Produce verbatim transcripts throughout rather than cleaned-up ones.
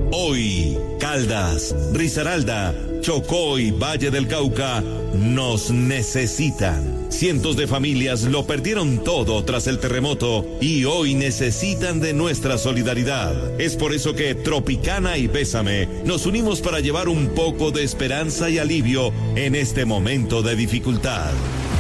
Hoy, Caldas, Risaralda, Chocó y Valle del Cauca nos necesitan. Cientos de familias lo perdieron todo tras el terremoto y hoy necesitan de nuestra solidaridad. Es por eso que Tropicana y Bésame nos unimos para llevar un poco de esperanza y alivio en este momento de dificultad.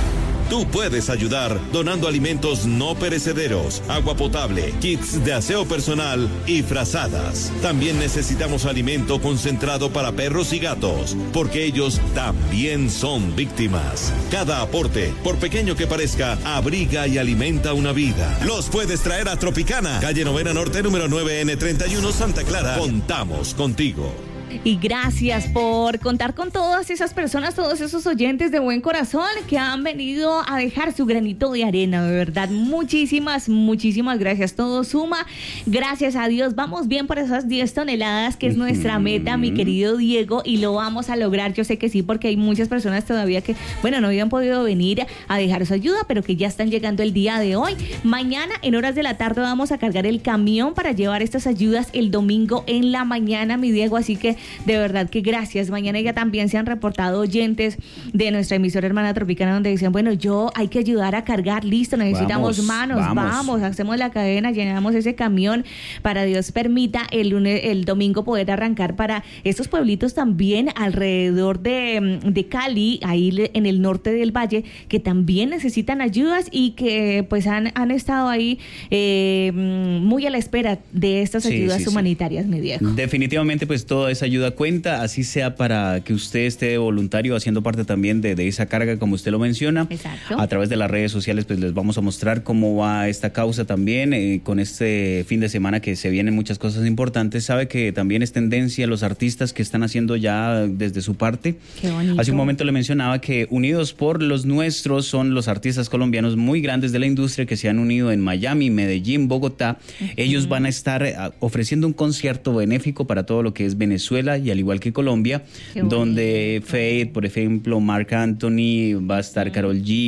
Tú puedes ayudar donando alimentos no perecederos, agua potable, kits de aseo personal y frazadas. También necesitamos alimento concentrado para perros y gatos, porque ellos también son víctimas. Cada aporte, por pequeño que parezca, abriga y alimenta una vida. Los puedes traer a Tropicana, calle Novena Norte, número nueve N treinta y uno, Santa Clara. Contamos contigo. Y gracias por contar con todas esas personas, todos esos oyentes de buen corazón que han venido a dejar su granito de arena, de verdad, muchísimas, muchísimas gracias, todo suma, gracias a Dios, vamos bien por esas diez toneladas que es nuestra meta, mi querido Diego, y lo vamos a lograr, yo sé que sí, porque hay muchas personas todavía que, bueno, no habían podido venir a dejar su ayuda, pero que ya están llegando el día de hoy. Mañana en horas de la tarde vamos a cargar el camión para llevar estas ayudas el domingo en la mañana, mi Diego, así que de verdad que gracias. Mañana ya también se han reportado oyentes de nuestra emisora hermana Tropicana donde dicen, bueno, yo hay que ayudar a cargar, listo, necesitamos vamos, manos, vamos. vamos, hacemos la cadena, llenamos ese camión para Dios permita el lunes, el domingo poder arrancar para estos pueblitos también alrededor de, de Cali, ahí en el norte del valle, que también necesitan ayudas y que pues han, han estado ahí eh, muy a la espera de estas ayudas sí, sí, humanitarias, sí. mi Diego. Definitivamente pues toda esa ayuda cuenta, así sea para que usted esté voluntario haciendo parte también de, de esa carga como usted lo menciona. Exacto. A través de las redes sociales pues les vamos a mostrar cómo va esta causa también eh, con este fin de semana que se vienen muchas cosas importantes. Sabe que también es tendencia los artistas que están haciendo ya desde su parte. Qué bonito. Hace un momento le mencionaba que Unidos por los Nuestros son los artistas colombianos muy grandes de la industria que se han unido en Miami, Medellín, Bogotá. Uh-huh. Ellos van a estar eh, ofreciendo un concierto benéfico para todo lo que es Venezuela y al igual que Colombia, donde Fade, por ejemplo, Marc Anthony, va a estar Karol G,